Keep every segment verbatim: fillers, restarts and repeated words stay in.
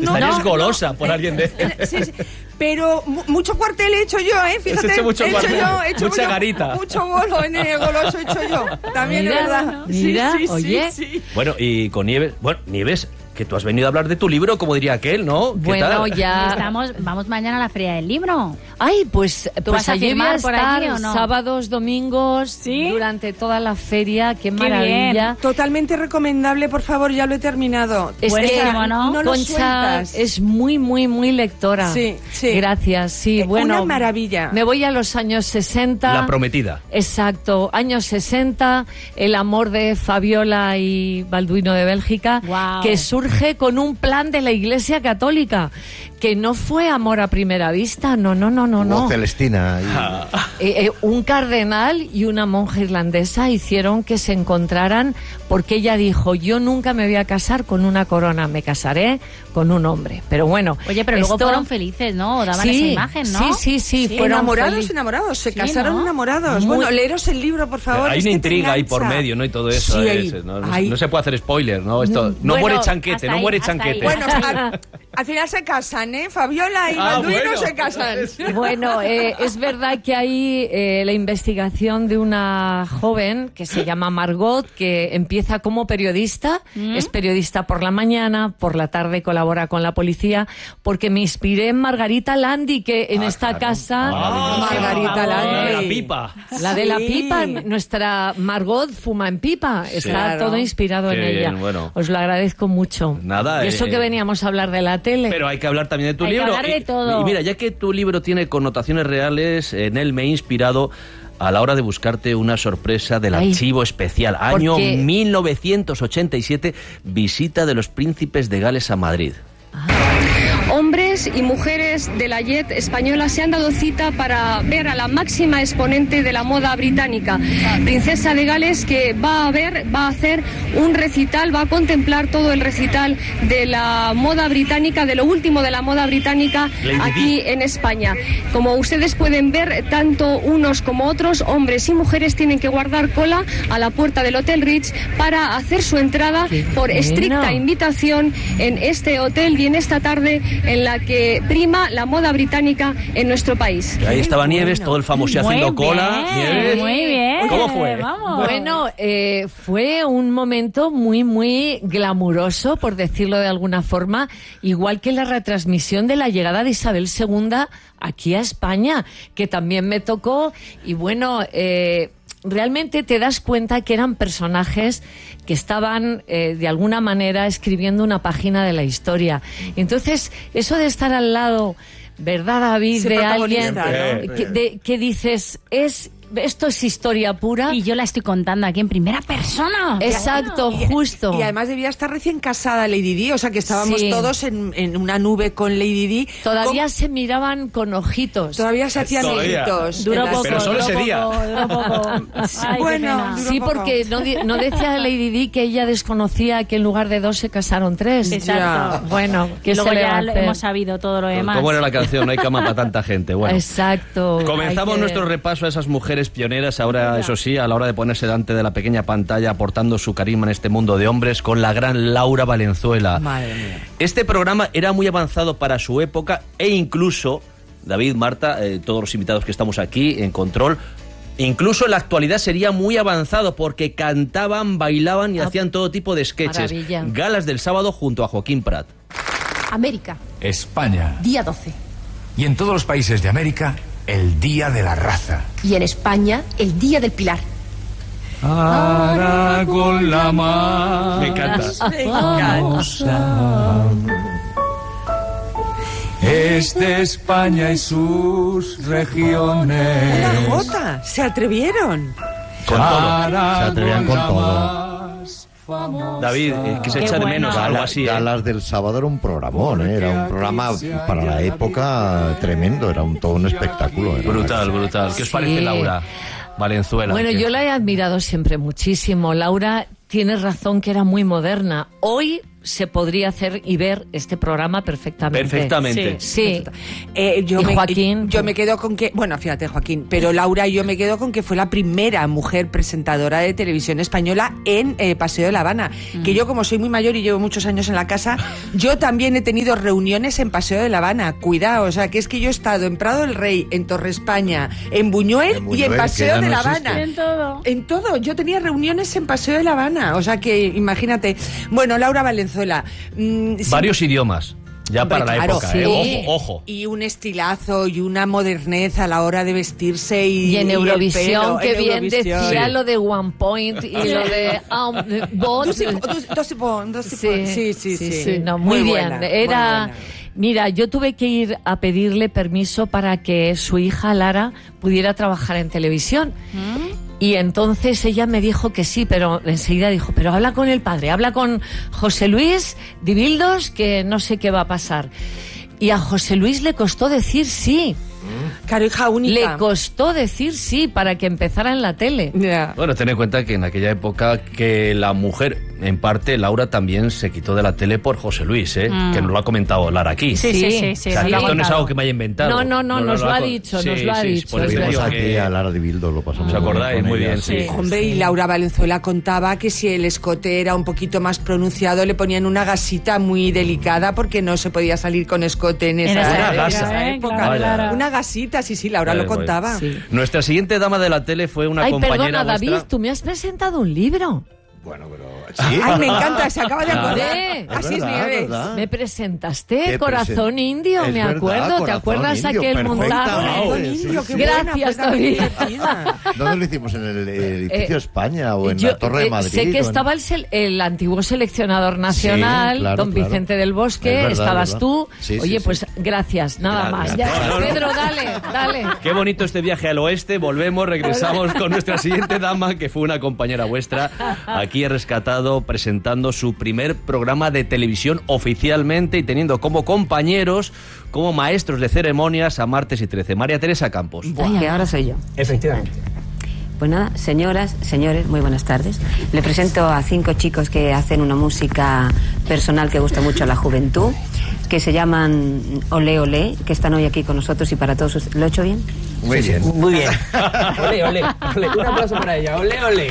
No, Estarías no, golosa no, por eh, alguien de... eh, sí, sí, pero mu- mucho cuartel he hecho yo, ¿eh? Fíjate, Has hecho mucho he hecho cuartel, yo, he hecho mucha yo, garita. mucho bolo en el goloso he hecho yo. También Mira, es verdad. mira, sí, sí, oye. sí, sí. Bueno, y con Nieves... Bueno, Nieves, que tú has venido a hablar de tu libro, como diría aquel, ¿no? ¿Qué Bueno, tal? ya... Estamos, vamos mañana a la Feria del Libro. Ay, pues, ¿Tú pues vas a allí voy a firmar por estar allí o no? sábados, domingos, ¿Sí? durante toda la feria. Qué, Qué maravilla. Totalmente recomendable, por favor, ya lo he terminado. Es Buenísimo, que ¿no? No lo Concha sueltas. es muy, muy, muy lectora. Sí, sí. Gracias, sí. Eh, bueno, una maravilla. Me voy a los años sesenta. La prometida. Exacto, años sesenta, el amor de Fabiola y Balduino de Bélgica, Guau. que surge con un plan de la Iglesia Católica, que no fue amor a primera vista, no, no, no, no, Hubo no. Celestina. Y... Eh, eh, un cardenal y una monja irlandesa hicieron que se encontraran, porque ella dijo, yo nunca me voy a casar con una corona, me casaré con un hombre. Pero bueno, Oye, pero luego esto- fueron felices, ¿no? O daban Sí, esa imagen, ¿no? sí, sí, sí, Sí. fueron enamorados, felices. enamorados, se Sí, casaron ¿no? enamorados. Muy- Bueno, leeros el libro, por favor. Hay es una que te intriga ahí por engancha. medio, ¿no? Y todo eso. Sí, es, hay- no, no- hay- no se puede hacer spoiler, ¿no? Esto, no Bueno, muere chanquete, hasta no ahí, muere hasta ahí. chanquete. Bueno, al, al final se casan, ¿eh? Fabiola y Ah, Balduino bueno. se casan. Bueno, eh, es verdad que hay eh, la investigación de una joven que se llama Margot, que empieza como periodista, es periodista por la mañana, por la tarde colabora con la policía, porque me inspiré en Margarita Landi, que en Ah, esta claro. casa... Ah, Margarita Landi. la de la pipa. La de la Sí. pipa, nuestra Margot fuma en pipa, está Claro. todo inspirado Qué en ella. bien, bueno. Os lo agradezco mucho. Nada, Y eso eh, que veníamos a hablar de la tele. Pero hay que hablar también de tu Hay que libro. hablar de Y- todo. Y, mira, ya que tu libro tiene connotaciones reales, en él me he inspirado a la hora de buscarte una sorpresa del Ay. archivo especial. Año Porque- mil novecientos ochenta y siete, visita de los príncipes de Gales a Madrid. Hombres y mujeres de la Jet española se han dado cita para ver a la máxima exponente de la moda británica, Princesa de Gales, que va a ver, va a hacer un recital, va a contemplar todo el recital de la moda británica, de lo último de la moda británica Lady aquí en España. Como ustedes pueden ver, tanto unos como otros, hombres y mujeres, tienen que guardar cola a la puerta del Hotel Ritz para hacer su entrada Qué por bueno. estricta invitación en este hotel y en esta tarde en la que prima la moda británica en nuestro país. Ahí estaba Nieves, todo el famoso Muy haciendo bien, cola. Nieves. muy bien. ¿Cómo fue? Vamos. Bueno, eh, fue un momento muy, muy glamuroso, por decirlo de alguna forma, igual que la retransmisión de la llegada de Isabel segunda aquí a España, que también me tocó. Y bueno, eh, realmente te das cuenta que eran personajes que estaban eh, de alguna manera escribiendo una página de la historia. Entonces, eso de estar al lado, ¿verdad, David? Ese De alguien protagonista, ¿no? que, de- que dices, es esto es historia pura. Y yo la estoy contando aquí en primera persona. Exacto, justo. Y además debía estar recién casada Lady Di, o sea que estábamos Sí. todos en, en una nube con Lady Di. Todavía Con- se miraban con ojitos. todavía se hacían Todavía. ojitos. Duró en las- poco, Pero solo duró ese poco, día. duró poco. Ay, qué Bueno, pena. duró Sí, poco. porque no, di- no decía Lady Di que ella desconocía que en lugar de dos se casaron tres. Exacto. Bueno, ¿qué Y luego se le va ya a lo- hacer? hemos sabido todo lo demás. ¿Cómo era la canción? No hay cama para tanta gente. Bueno. Exacto. Comenzamos Hay que- nuestro repaso a esas mujeres pioneras, ahora, eso sí, a la hora de ponerse delante de la pequeña pantalla, aportando su carisma en este mundo de hombres, con la gran Laura Valenzuela. Madre mía. Este programa era muy avanzado para su época e incluso, David, Marta, eh, todos los invitados que estamos aquí en Control, incluso en la actualidad sería muy avanzado porque cantaban, bailaban y Ah, hacían todo tipo de sketches. maravilla. Galas del sábado junto a Joaquín Prat. América, España. día doce. Y en todos los países de América, el Día de la Raza. Y en España, el Día del Pilar. Ahora con la mano. Me encanta. Es de España y sus regiones. Una jota, se atrevieron. Con todo. Se atrevían con todo. David, eh, que se Qué echa de bueno. menos algo Galas, así. ¿eh? Galas del sábado era un programón, ¿eh? Era un programa para la época tremendo, era un, todo un espectáculo. Era Brutal, brutal. ¿Qué os Sí. parece, Laura Valenzuela? Bueno, ¿Qué? yo la he admirado siempre muchísimo. Laura, tienes razón que era muy moderna. Hoy se podría hacer y ver este programa perfectamente. Perfectamente. Sí. Eh, yo Y me, Joaquín, yo pues- me quedo con que, bueno, fíjate Joaquín, pero Laura, yo me quedo con que fue la primera mujer presentadora de televisión española en eh, Paseo de la Habana. Mm. Que yo, como soy muy mayor y llevo muchos años en la casa, yo también he tenido reuniones en Paseo de la Habana. Cuidado, o sea, que es que yo he estado en Prado del Rey, en Torre España, en Buñuel, En Buñuel, y en que Paseo ya de no la existe. Habana. En todo. En todo. Yo tenía reuniones en Paseo de la Habana. O sea que, imagínate. Bueno, Laura Valenzuela. Mmm, Varios idiomas. Ya Hombre, para la claro, época, sí. ¿eh? Ojo, ojo. Y un estilazo y una modernez a la hora de vestirse y, Y en y el Eurovisión, pelo, que en bien Eurovisión. decía lo de One Point y lo de um, Bot. Dos y po- dos- dos y po- dos y po- Sí, sí, sí. no, muy, bien. buena, muy Era, buena. mira, yo tuve que ir a pedirle permiso para que su hija Lara pudiera trabajar en televisión. Y entonces ella me dijo que sí, pero enseguida dijo, pero habla con el padre, habla con José Luis Dibildos, que no sé qué va a pasar. Y a José Luis le costó decir sí. Claro, hija única. Le costó decir sí para que empezara en la tele. Ya. Bueno, ten en cuenta que en aquella época que la mujer, en parte, Laura también se quitó de la tele por José Luis, ¿eh? Mm. Que nos lo ha comentado Lara aquí. Sí, sí, sí. sí, O sea, nos que lo ha esto no es contado. algo que me haya inventado. No, no, no, nos lo ha con- dicho, Sí, nos lo ha sí, dicho, por es eso Tuvimos digo verdad. aquí que- a Lara de Bildo, lo pasamos ¿Os muy bien acordáis? con Muy ella, bien, sí. Hombre, y Laura Valenzuela contaba que si el escote era un poquito más pronunciado le ponían una gasita muy delicada porque no se podía salir con escote en esa, En esa Una en gasa, esa ¿eh? época. Claro, claro. Una gasita, sí, sí, Laura Vale, lo muy contaba. bien. Nuestra siguiente dama de la tele fue una Ay, compañera perdona, vuestra. David, tú me has presentado un libro. Bueno, pero... ¿sí? Ay, me encanta, se acaba de acordar. Hombre, Así es, verdad, Nieves. verdad. Me presentaste Qué Corazón presen- Indio, Es me verdad, acuerdo. ¿Te Corazón acuerdas Indio, aquel montaje? perfectamente. Corazón Sí, Indio, sí, qué sí. buena, Gracias, fue también David. divertida. ¿Dónde lo hicimos? ¿En el edificio Eh, España o en Yo, la Torre eh, de Madrid? sé que o en- estaba el, sel- el antiguo seleccionador nacional, Sí, claro, don claro. Vicente del Bosque, Es verdad, estabas verdad. tú. Sí, sí, Oye, sí. pues gracias, nada Gra- más. gracias. Ya, No, no, no. Pedro, dale, dale. Qué bonito este viaje al oeste. Volvemos, regresamos con nuestra siguiente dama, que fue una compañera vuestra. Aquí he rescatado presentando su primer programa de televisión oficialmente y teniendo como compañeros, como maestros de ceremonias a Martes y trece. María Teresa Campos. Que ahora soy yo. Efectivamente. Pues nada, señoras, señores, muy buenas tardes. Le presento a cinco chicos que hacen una música personal que gusta mucho a la juventud, que se llaman Olé Olé, que están hoy aquí con nosotros y para todos ustedes. ¿Lo he hecho bien? Muy bien. Muy bien. Ole, ole, ole. Un aplauso para ella. Ole, ole.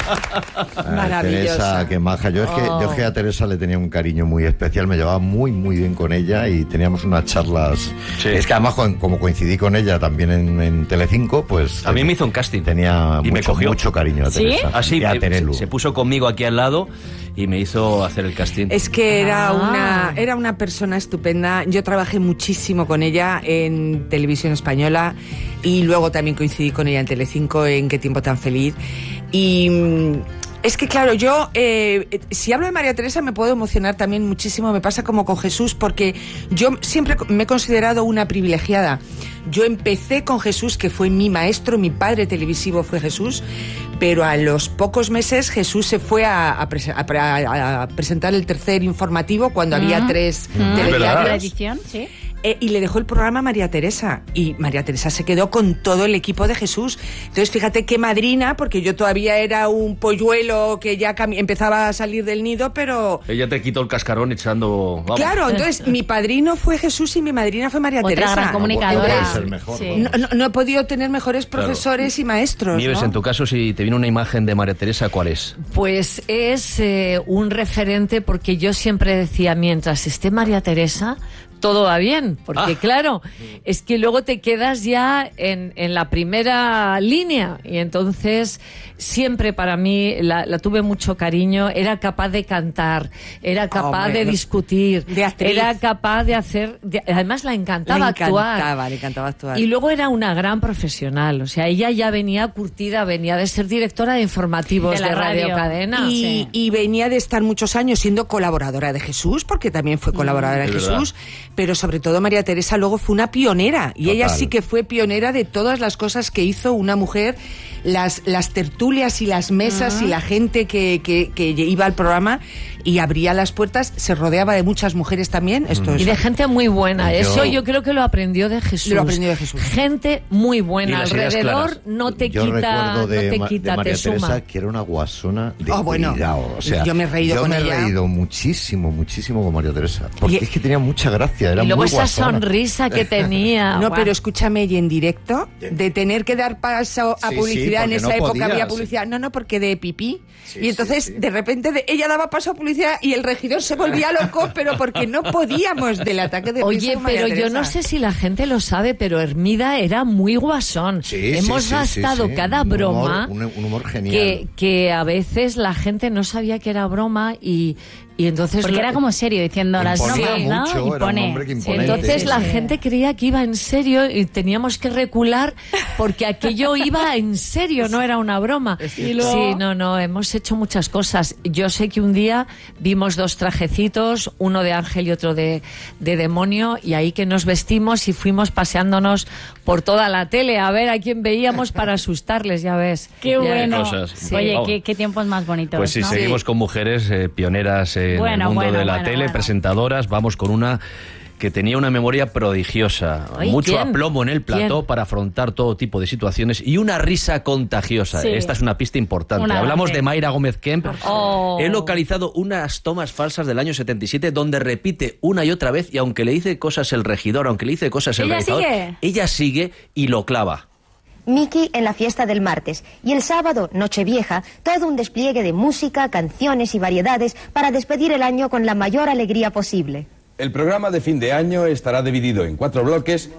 Ay, Maravillosa. Teresa, qué maja. Yo es, que, yo es que a Teresa le tenía un cariño muy especial, me llevaba muy, muy bien con ella y teníamos unas charlas. Sí. Es que además, con- como coincidí con ella también en, en Telecinco, pues... A mí me hizo un casting. Tenía Y me mucho, cogió. mucho cariño a ¿Sí? Teresa. Así, y a eh, Terelu. se, se puso conmigo aquí al lado y me hizo hacer el casting. Es que era Ah. una era una persona estupenda. Yo trabajé muchísimo con ella en Televisión Española y luego también coincidí con ella en Telecinco en Qué tiempo tan feliz. Y mm, es que claro, yo eh, si hablo de María Teresa me puedo emocionar también muchísimo. Me pasa como con Jesús porque yo siempre me he considerado una privilegiada. Yo empecé con Jesús, que fue mi maestro, mi padre televisivo fue Jesús, pero a los pocos meses Jesús se fue a, a, prese- a pre- a- a presentar el tercer informativo cuando había tres Mm. telediarios. La edición, sí. Eh, y le dejó el programa a María Teresa. Y María Teresa se quedó con todo el equipo de Jesús. Entonces, fíjate qué madrina, porque yo todavía era un polluelo que ya cami- empezaba a salir del nido, pero... Ella te quitó el cascarón echando... vamos. Claro, entonces mi padrino fue Jesús y mi madrina fue María Otra Teresa. gran comunicadora. No puede ser mejor, Sí. ¿no? No, no- no he podido tener mejores Claro. profesores y maestros. Nieves, ¿no? en tu caso, si te viene una imagen de María Teresa, ¿cuál es? Pues es eh, un referente porque yo siempre decía, mientras esté María Teresa, todo va bien, porque Ah. claro, es que luego te quedas ya en, en la primera línea y entonces siempre para mí la, la tuve mucho cariño, era capaz de cantar, era capaz Hombre, de discutir, de actriz. era capaz de hacer, de- además la encantaba Le actuar. encantaba, le encantaba actuar. Y luego era una gran profesional, o sea, ella ya venía curtida, venía de ser directora de informativos De de, la Radio radio. Cadena. Y, Sí. y venía de estar muchos años siendo colaboradora de Jesús, porque también fue colaboradora Es de verdad. Jesús, pero sobre todo María Teresa luego fue una pionera, y ella Total. sí que fue pionera de todas las cosas que hizo una mujer las, las tertulias y las mesas uh-huh. y la gente que, que, que iba al programa y abría las puertas, se rodeaba de muchas mujeres también. Esto y es... de gente muy buena. Yo... Eso yo creo que lo aprendió de Jesús. Lo aprendió de Jesús. Gente muy buena. Alrededor no te yo quita, recuerdo de, no te quita, de María te Teresa, suma. que era una guasona de oh, bueno, cuidado. O sea, yo me he reído yo con me he ella. reído muchísimo, muchísimo con María Teresa. Porque y, es que tenía mucha gracia, era y luego muy esa guasona. sonrisa que tenía. No, wow. pero escúchame, y en directo, de tener que dar paso a sí, publicidad, sí, en esa no época podía, había sí. publicidad. No, no, porque de pipí. Sí, y entonces, sí, sí. de repente, de, ella daba paso a publicidad y el regidor se volvía loco, pero porque no podíamos del ataque de Oye, con María pero yo Teresa. no sé si la gente lo sabe, pero Hermida era muy guasón. Sí, Hemos sí, sí, gastado sí, sí. cada un broma humor, un, un humor genial. que, que a veces la gente no sabía que era broma y... Y entonces porque lo, era como serio diciendo las imponía bromas, ¿no? mucho, era un Impone. hombre que sí, imponente. entonces Sí, la sí. gente creía que iba en serio y teníamos que recular porque aquello iba en serio, no era una broma. Y luego... Sí, no, no, hemos hecho muchas cosas. Yo sé que un día vimos dos trajecitos, uno de ángel y otro de, de demonio, y ahí que nos vestimos y fuimos paseándonos por toda la tele a ver a quién veíamos para asustarles, ya ves. Qué Ya- bueno. Cosas. Sí. Oye, Vamos. qué, qué tiempos más bonitos. Pues sí, ¿no? seguimos con mujeres eh, pioneras en Bueno, el mundo bueno, de la bueno, tele, bueno. presentadoras. Vamos con una que tenía una memoria prodigiosa, Ay, mucho ¿quién? aplomo en el plató ¿Quién? para afrontar todo tipo de situaciones y una risa contagiosa. Sí. Esta es una pista importante. Una Hablamos grande. de Mayra Gómez Kemp. Oh. He localizado unas tomas falsas del año setenta y siete donde repite una y otra vez, y aunque le dice cosas el regidor, aunque le dice cosas el ¿Ella realizador, sigue? ella sigue y lo clava. Miki en la fiesta del martes y el sábado, Nochevieja, todo un despliegue de música, canciones y variedades para despedir el año con la mayor alegría posible. El programa de fin de año estará dividido en cuatro bloques.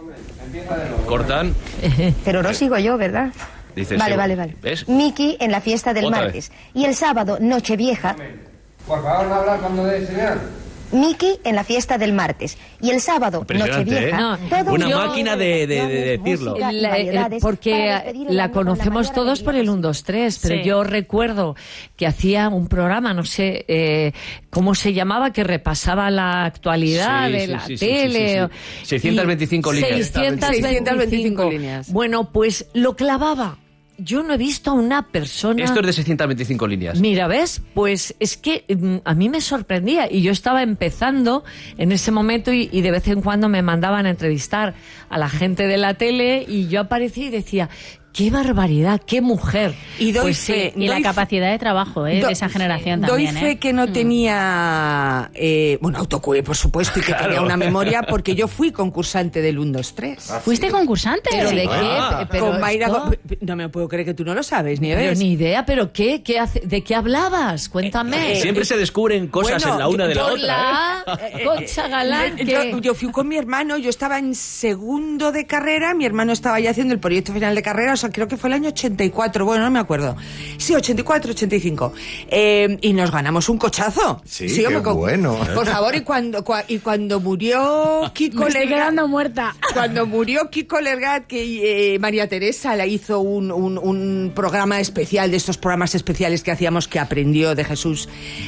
Cortan. Pero no sigo yo, ¿verdad? Dice, vale, sí, vale, vale. ¿ves? Miki en la fiesta del Otra martes y el sábado, Nochevieja. Por favor, no hablar cuando dé señal. Miki en la fiesta del martes y el sábado, Impresionante, Nochevieja. ¿eh? No, todo Una un máquina de- de- de decirlo. música y La- eh, variedades porque para despedir el la año con conocemos mayor todos por el alegría uno, dos, tres, pero Sí. yo recuerdo que hacía un programa, no sé eh, cómo se llamaba, que repasaba la actualidad Sí, de sí, la sí, sí, tele. sí, sí, o- sí. seiscientas veinticinco y- líneas. seiscientas veinticinco líneas. Bueno, pues lo clavaba. Yo no he visto a una persona... Esto es de seiscientas veinticinco líneas. Mira, ¿ves? Pues es que mm, a mí me sorprendía y yo estaba empezando en ese momento y, y de vez en cuando me mandaban a entrevistar a la gente de la tele y yo aparecía y decía, ¡qué barbaridad! ¡Qué mujer! Y doy Pues fe, sí, Y la doy fe- capacidad de trabajo, ¿eh? Do- de esa generación Doy también, fe ¿eh? que no Mm. tenía, eh, bueno, autocue, por supuesto, y que Claro. tenía una memoria, porque yo fui concursante del uno, dos, tres. ¿Fuiste concursante? ¿Pero de Ah. qué? Pero Con Mayra esto- Go- No me puedo creer que tú no lo sabes, ni Pero ves. ni idea, ¿pero qué? ¿Qué hace- ¿De qué hablabas? Cuéntame. Eh, Siempre se descubren cosas bueno, en la una de la Por otra. la ¿eh? A, Concha Galán, Eh, que... yo, yo fui con mi hermano, yo estaba en segundo de carrera, mi hermano estaba ya haciendo el proyecto final de carrera, o sea, creo que fue el año ochenta y cuatro, bueno, no me acuerdo. Sí, ochenta y cuatro, ochenta y cinco. Eh, y nos ganamos un cochazo. Sí, qué bueno. Por favor, y cuando, cua- y cuando murió Kiko Me estoy Lergat, quedando muerta. cuando murió Kiko Lergat, que eh, María Teresa le hizo un, un, un programa especial, de estos programas especiales que hacíamos, que aprendió de Jesús,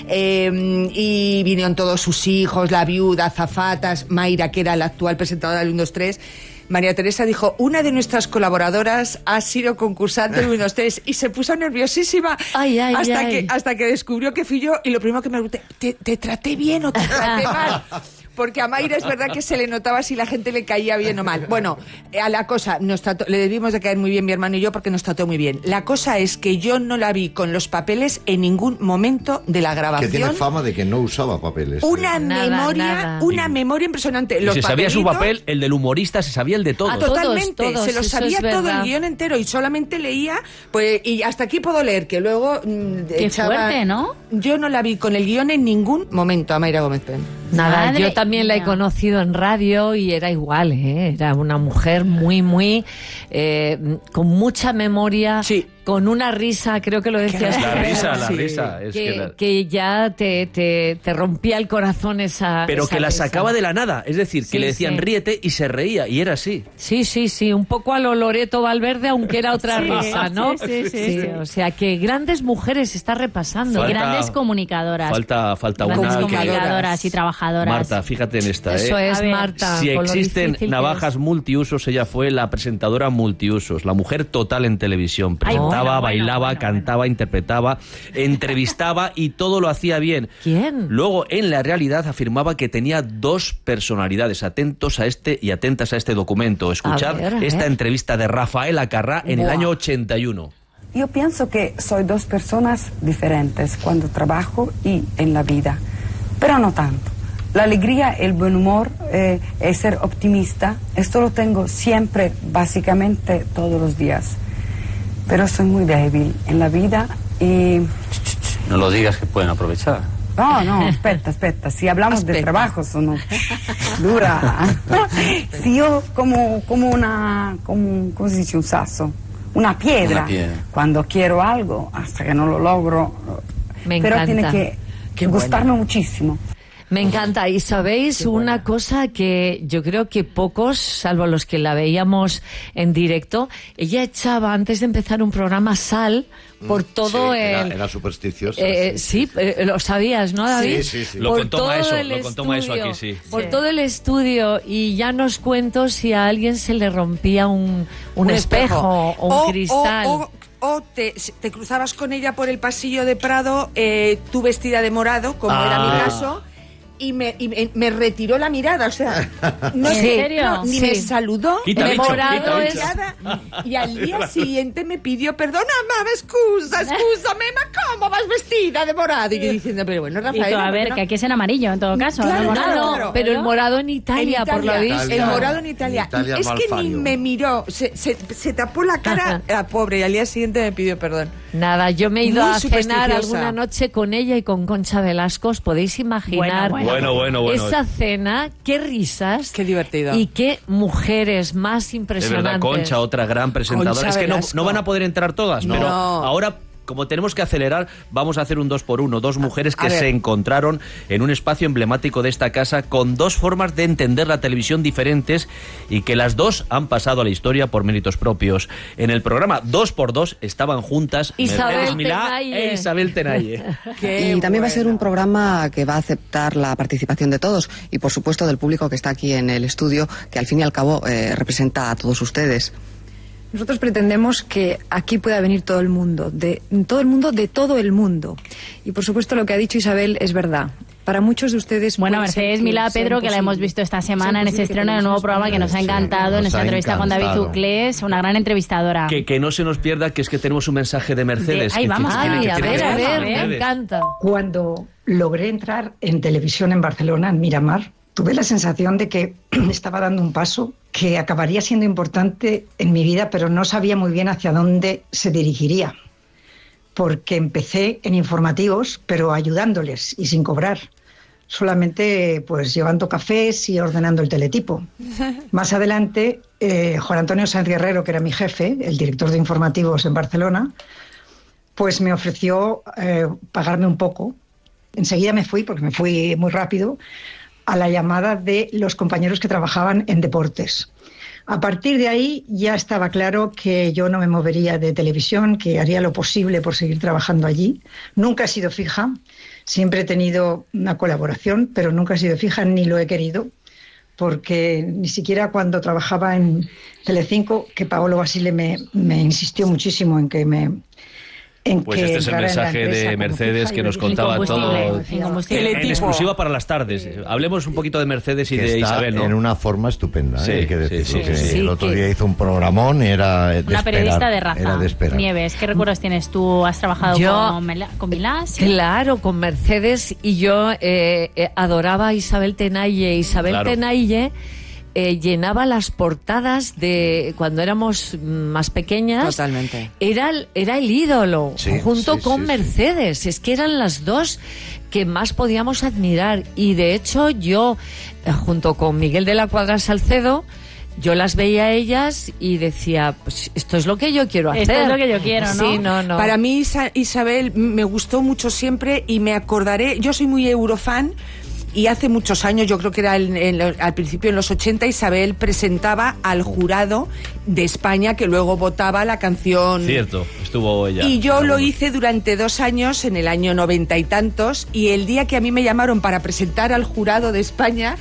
eh, y vinieron todos sus hijos, la viuda, azafatas, Mayra, que era la actual presentadora del uno, dos, tres. María Teresa dijo, una de nuestras colaboradoras ha sido concursante del uno, dos, tres, y se puso nerviosísima Ay, ay, hasta, ay. Que, hasta que descubrió que fui yo, y lo primero que me pregunté, ¿te, te traté bien o te traté mal? Porque a Mayra es verdad que se le notaba si la gente le caía bien o mal. Bueno, a la cosa, nos trató, le debimos de caer muy bien mi hermano y yo porque nos trató muy bien. La cosa es que yo no la vi con los papeles en ningún momento de la Que grabación. tiene fama de que no usaba papeles. Una Nada, memoria, nada. una memoria impresionante. Y Los se sabía su papelitos- papel, el del humorista, se sabía el de todos. Ah, totalmente, Todos, todos, se lo eso sabía es todo verdad. el guión entero y solamente leía, pues, y hasta aquí puedo leer, que luego mm, Qué echaba- fuerte, ¿no? Yo no la vi con el guión en ningún momento a Mayra Gómez Pen. Nada, Madre yo también la he mía. conocido en radio y era igual, ¿eh? Era una mujer muy, muy, eh, con mucha memoria, Sí. con una risa, creo que lo decías. La tú, risa, la sí. risa. Es que Que, la- que ya te, te, te rompía el corazón esa. Pero esa que la risa. sacaba de la nada. Es decir, que Sí, le decían sí. ríete y se reía. Y era así. Sí, sí, sí, un poco a lo Loreto Valverde, aunque era otra Sí, risa, ¿no? sí, sí, sí, sí. O sea, que grandes mujeres está repasando. Falta- Grandes comunicadoras. Falta, falta Grandes una que... comunicadoras y trabajadoras. Marta, fíjate en esta. Eso ¿eh? es, A ver, Marta. Si con lo existen difícil que navajas es. multiusos, ella fue la presentadora multiusos, la mujer total en televisión. Ay, Presentó danzaba, Bueno, bailaba, bueno, cantaba, interpretaba, entrevistaba y todo lo hacía bien. ¿Quién? Luego, en la realidad, afirmaba que tenía dos personalidades. Atentos a este y atentas a este documento. Escuchad A ver, a ver. esta entrevista de Rafaela Carrà en el Buah. año ochenta y uno. Yo pienso que soy dos personas diferentes cuando trabajo y en la vida, pero no tanto. La alegría, el buen humor, eh, el ser optimista, esto lo tengo siempre, básicamente todos los días. Pero soy muy débil en la vida y... No lo digas que pueden aprovechar. No, no, espera, espera. Si hablamos Aspetta. de trabajo, sono dura. Si yo como, como una, como, ¿cómo se dice? Un sasso. Una piedra. Una piedra. Cuando quiero algo, hasta que no lo logro. Me pero encanta. tiene que Qué gustarme muchísimo. Me encanta. Y sabéis una cosa que yo creo que pocos, salvo los que la veíamos en directo, ella echaba antes de empezar un programa sal por todo Sí, era, el... era supersticiosa. Eh, sí, sí, eh, lo sabías, ¿no, David? Sí, sí, sí. Lo Por contó todo Maeso, el lo contó Maeso estudio, aquí, sí. Por Sí. todo el estudio, y ya nos cuento si a alguien se le rompía un, un, espejo, o un cristal. O, o- o te, te cruzabas con ella por el pasillo de Prado, eh, tú vestida de morado, como Ah. era mi caso, y me, y me- me retiró la mirada, o sea, no ¿En sé, serio? no, ni Sí. me saludó, Quita me bicho, morado quita bicho. mirada, y al día siguiente me pidió perdona, mamá, scusa, scusame, ma ¿cómo vas vestida de morado? Y yo diciendo, pero bueno, Y Rafael, tú, a ver, que aquí es en amarillo en todo caso. Claro, no morado. claro, claro. Pero el morado en Italia, en Italia, por lo visto. el morado en Italia. En Italia Y es que Malfario. ni me miró, se, se, se tapó la cara, la pobre, y al día siguiente me pidió perdón. Nada, yo me he ido Muy a cenar supersticiosa. alguna noche con ella y con Concha Velasco. ¿Os podéis imaginar Bueno, Bueno, bueno, bueno. esa cena? Qué risas. Qué divertido. Y qué mujeres más De impresionantes. verdad, Concha, otra gran presentadora. Concha es que no, Velasco. no van a poder entrar todas, No. pero ahora, como tenemos que acelerar, vamos a hacer un dos por uno. Dos mujeres que A ver. se encontraron en un espacio emblemático de esta casa con dos formas de entender la televisión diferentes y que las dos han pasado a la historia por méritos propios. En el programa dos por dos estaban juntas Isabel Mercedes Milá Tenalle. e Isabel Tenalle. Qué Y también va a ser bueno. un programa que va a aceptar la participación de todos y, por supuesto, del público que está aquí en el estudio, que al fin y al cabo eh, representa a todos ustedes. Nosotros pretendemos que aquí pueda venir todo el mundo, de todo el mundo, de todo el mundo. Y por supuesto lo que ha dicho Isabel es verdad. Para muchos de ustedes... Bueno, puede ser Mercedes que Milá, sea Pedro, que la hemos imposible. visto esta Sea semana en ese imposible que estreno del nuevo televisión programa que nos ha Sí, encantado, en nos nuestra ha entrevista con David encantado. Uclés, una gran entrevistadora. Que, que no se nos pierda, que es que tenemos un mensaje de Mercedes. De- ahí que- vamos. que- Ay, que- a que- ver, que- a ver, me Mercedes. encanta. Cuando logré entrar en televisión en Barcelona, en Miramar, tuve la sensación de que estaba dando un paso que acabaría siendo importante en mi vida, pero no sabía muy bien hacia dónde se dirigiría. Porque empecé en informativos, pero ayudándoles y sin cobrar. Solamente pues llevando cafés y ordenando el teletipo. Más adelante, eh, Juan Antonio Sáenz Guerrero, que era mi jefe, el director de informativos en Barcelona, pues me ofreció eh, pagarme un poco. Enseguida me fui, porque me fui muy rápido, a la llamada de los compañeros que trabajaban en deportes. A partir de ahí ya estaba claro que yo no me movería de televisión, que haría lo posible por seguir trabajando allí. Nunca he sido fija, siempre he tenido una colaboración, pero nunca he sido fija ni lo he querido, porque ni siquiera cuando trabajaba en Telecinco, que Paolo Basile me, me insistió muchísimo en que me... En Pues que este es el entrara en la mensaje empresa de como Mercedes fija, que y nos lo contaba dije. todo Incombustible. en exclusiva para las tardes. Hablemos un poquito de Mercedes y Que de está Isabel, ¿no? en una forma estupenda, ¿eh? Sí, Hay que decirlo, sí, sí, que sí, sí. el otro Sí, día que- hizo un programón, era de Una esperar, periodista de raza. era de esperar. Nieves, ¿qué recuerdos tienes tú? ¿Has trabajado Yo- con, Mela- con Milá? ¿Sí? Claro, con Mercedes, y yo eh, eh, adoraba a Isabel Tenalle. Isabel Claro. Tenalle eh, llenaba las portadas de cuando éramos más pequeñas. Totalmente. Era, el- era el ídolo, Sí, junto sí, con sí, sí. Mercedes. Es que eran las dos que más podíamos admirar. Y de hecho yo, eh, junto con Miguel de la Cuadra Salcedo, yo las veía a ellas y decía, pues esto es lo que yo quiero hacer. Esto es lo que yo quiero, ¿no? Sí, no, no. Para mí, Isa- Isabel me gustó mucho siempre y me acordaré, yo soy muy eurofan y hace muchos años, yo creo que era en- en lo- al principio en los ochenta, Isabel presentaba al jurado de España que luego votaba la canción. Cierto, estuvo ella. Y yo lo hice durante dos años, en el año noventa y tantos, y el día que a mí me llamaron para presentar al jurado de España,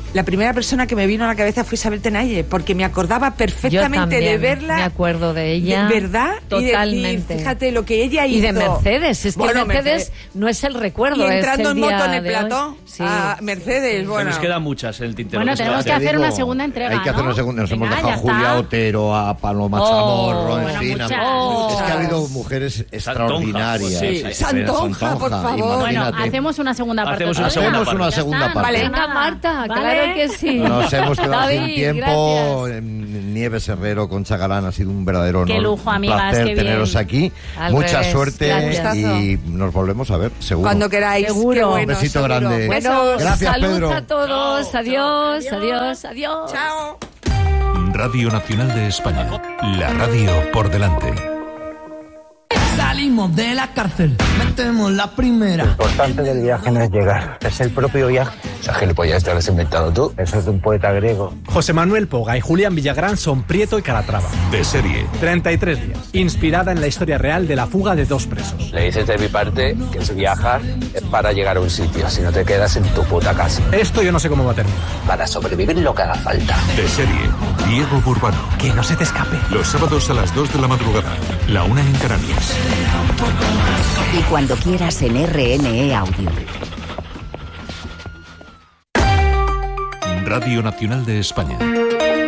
la primera persona que me vino a la cabeza fue Isabel Tenaille, porque me acordaba perfectamente Yo de también verla. me acuerdo de ella. ¿De verdad? Totalmente. Y decir, fíjate lo que ella hizo. Y de Mercedes, es que Bueno, Mercedes, Mercedes no es el recuerdo, y entrando es el en moto día en el de plató. hoy. Sí. A Mercedes, Se bueno. nos quedan muchas en el tintero. Bueno, tenemos que hacer una segunda entrega, Hay que hacer ¿no? una segunda. Nos Venga, hemos dejado a ya Julia está. Otero, a Paloma Oh, Chamorro, en bueno, fin. a- muchas. Es que ha habido mujeres extraordinarias. Sí. Elena Santonja, por favor. Bueno, imagínate. hacemos una segunda parte. Hacemos una todavía. segunda Hacemos parte. una Ya segunda está, parte. no pasa Venga, nada. Marta, Vale. claro que sí. Nos hemos quedado sin David, tiempo. gracias. Nieves Herrero, Concha Galán, ha sido un verdadero honor. Qué lujo, amigas, Un placer qué bien. teneros aquí. Al Mucha revés, suerte gracias. y nos volvemos a ver, seguro. Cuando queráis. Seguro. Qué bueno, Un besito seguro. grande. Bueno, Gracias, salud Pedro. a todos. Adiós, adiós, adiós. Chao. Radio Nacional de España. La radio por delante. Salimos de la cárcel, metemos la primera. Lo importante del viaje no es llegar, es el propio viaje. Esa gilipollas te lo has inventado tú. Eso es de un poeta griego. José Manuel Poga y Julián Villagrán son Prieto y Calatrava. De serie. treinta y tres días. Inspirada en la historia real de la fuga de dos presos. Le dices de mi parte que es viajar es para llegar a un sitio, si no te quedas en tu puta casa. Esto yo no sé cómo va a terminar. Para sobrevivir lo que haga falta. De serie. Diego Burbano. Que no se te escape. Los sábados a las dos de la madrugada. La una en Canarias. Y cuando quieras en R N E Audio. Radio Nacional de España.